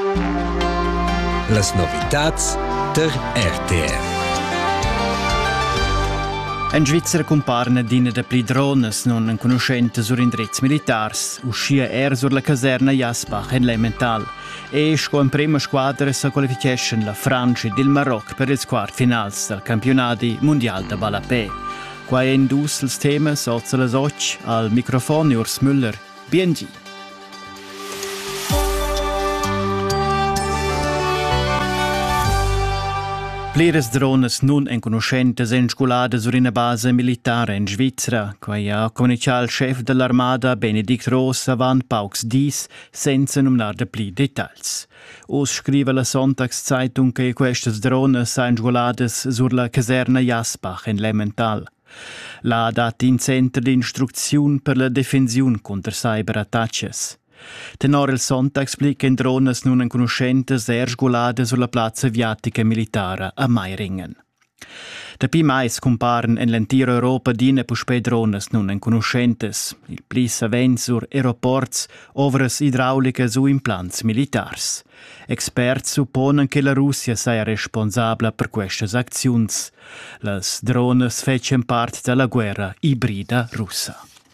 Las novitats der RTR. In Svizzera comparna d'ina de pli drones non conoscente sur indrezzi militars, uscia sur la caserna Jasbach in Lemental. E sco in prima squadra sa qualification la Francia ed il Marocco per ils quartfinals del campionati mondial de Balapé. Qua in dus ils temas sozza las och al microfono Urs Müller. BNG. Pliras drones nun conoscentes insculade sur una base militare in Svizzera, quai ha comunicato il chef dell'armata Benedikt Ross avant paucs dis, senza nominare de pli dettagli. Us scrive la Sonntagszeitung che queste drones sono insculate sur la caserna Jasbach in Lemental. La dat in centro di istruzione per la difensione contro cyberattacchi. Tenor il Sonntag explica in drones nun conoscentes sgulade sulla piazza viatica militare a Meiringen. Da pi mais comparen in l'intera Europa dine puspe drones nun conoscentes, il plis avent sur aeroports, ovras idraulicas u implants militars. Experts supponen che la Russia sia responsabile per queste azioni. Las drones fecen part della guerra ibrida russa.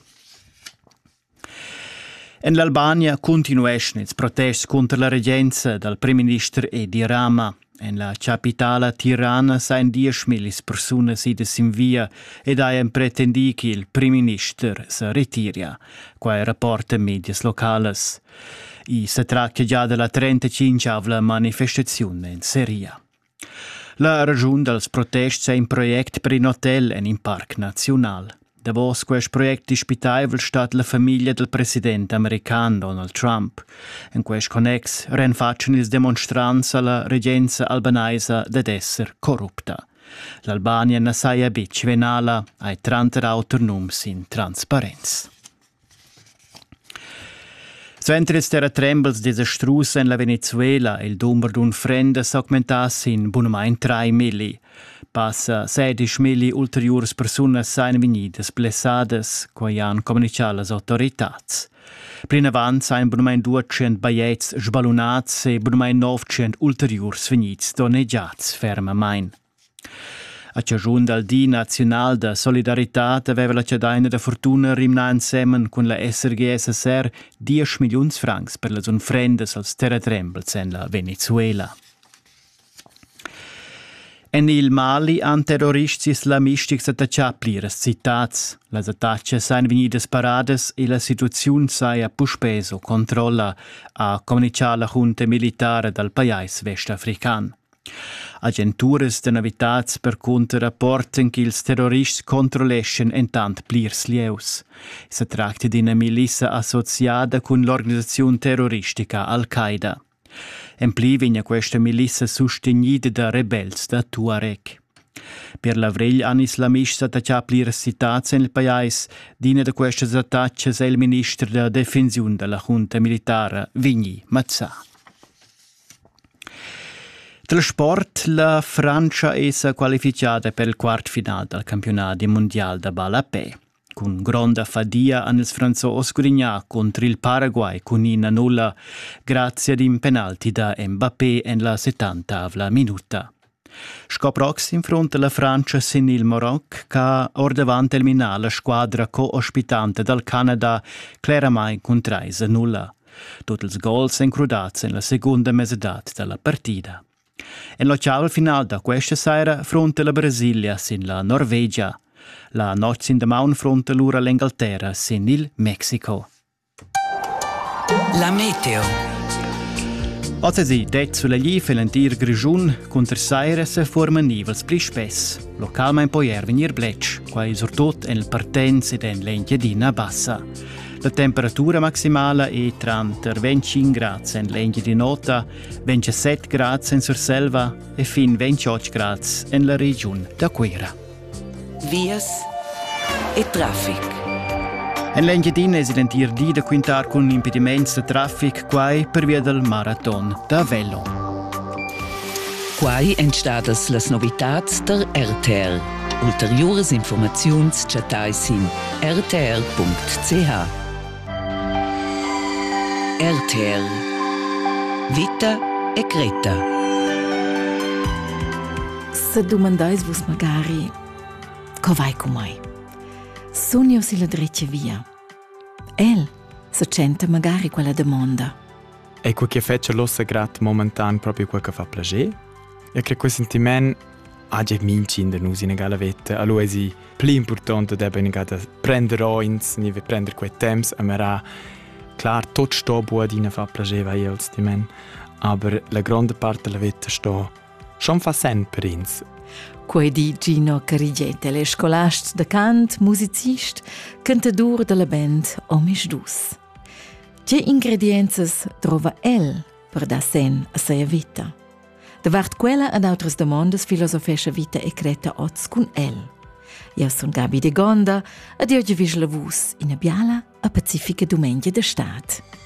In l'Albania continuano i protesti contro la reggenza del primo ministro Edi Rama. In la capitale Tirana sono 10.000 persone sidas in via ed hanno pretendi che il primo ministro si ritira, qua rapporta medias locales. Si tratta già della 35ª manifestazione in Siria. La ragione dei protesti è un progetto per un hotel in un parco nazionale. Davos questo progetto dispitaivel stat la famiglia del presidente americano Donald Trump. In questo connex rinfacciano i demonstranti alla reggenza albanese d'ed esser corrupta. L'Albania ne saia bic venala ai 30 autonums in trasparenza. Sventre stera trembles desastrus in la Venezuela, il numero d'un frende s'augmentassi in bunumain 3 milli. Passa 16.000 ulteriores personas sain venidas blessades, quai han comunicato las autoritats. Prin avant sain bunumain 200 baiets sbalunats e bunumain 900 ulteriores venits doneggiats fermamain. A ciagiun dal Dì Nazional da Solidaritat aveva la ciadaina da fortuna rimna insemen con la SRG-SSR 10 milions francs per las unfrendas als terratrembles en la Venezuela. En il Mali han terroristi islamistics attacciat pliras citats. Las attacche sain venidas parades e la situazione saia puspeso controlla, a comunicar la junta militare dal paese vestafrican. Agentures de navitats per conto rapporten che ils terroristi controlleschen entant plirs lieus. Si tratta di una milizia associata con l'organizzazione terroristica Al-Qaeda. En pli vigna questa milizia sostenida da rebels da Tuareg. Per l'avril han islamisti attacciat pliras citats nel paese, dina da queste attacche è il ministro della difensione della junta militare Vigny Mazzà. Tra sport, la Francia è qualificata per il quartfinale del campionato mondiale da Balapé. Con grande fadia hanno il franzosi guadagnato contro il Paraguay con 1-0 grazie ad un penalty da Mbappé nella 70ª minuta. Scoprox in fronte alla Francia sin il Marocco che or davanti eliminò la squadra co-ospitante dal Canada chiaramente con 3-0. Tutti i gol sono incrudati nella seconda mezz'ora della partita. En l'ottava finale da questa sera fronte alla Brasilia sin la Norvegia. La notte in damaun fronte l'ura l'Inghilterra sin il Mexico. La meteo. Oggi det sulla Liv e l'antir grigiun contra sera se forma nivels pli spess. Localmente può venir bletch, quai surtot en il partenz ed en l'Engiadina bassa. La temperatura maximale è tra 25 gradi in l'Engia di Nota, 27 gradi in Surselva e fin 28 gradi in la regione d'Aquera. Vias e traffic. In l'Engiadina è l'entir di da quintar con impedimenti di traffic quai per via del marathon da Velo. Quai entstadas las novitats der RTR. Ulteriores informaziuns chatais in rtr.ch. RTR Vita e Greta. Se domandais vos magari co vai con mai. Sogno si la dreccia via. El se centa magari quella domanda. E quel che fece l'ossa grat momentan proprio quel che fa piacere. E che quel sentimento ha già minci in noi in egala vetta. Allora è più importante da prendere oins, ne prendere quei temps, e mera klar tot sto buo dina fa piacere vai els di men. Aber la grande parte della vetta sto schon fa sen per ins. Quei di Gino Carigette, le scolast de cant, musicist, cantador della band Omisch Dus. Che ingrediences trova el per da sen a sia vita? Davart quella ad altres demandas filosofescha vita e creta oz cun el. Io son Gabi de Gonda ed io givis la vus in a biala a pacifica domenica de stat.